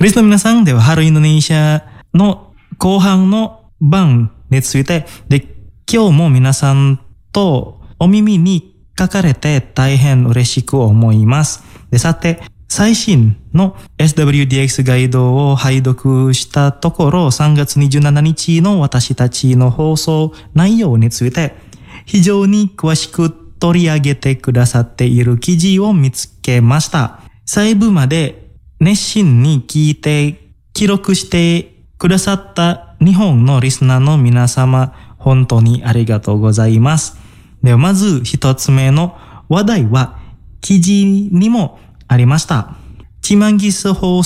リスの皆さん、ではハローインドネシアの後半の番について、で、今日も皆さんとお耳に書かれて大変嬉しく思います。で、さて、最新の SWDX ガイドを拝読したところ、3月27日の私たちの放送内容について、非常に詳しく取り上げてくださっている記事を見つけました。細部まで熱心に聞いて記録してくださった日本のリスナーの皆様、本当にありがとうございます。ではまず一つ目の話題は記事にもありました。チマンギス放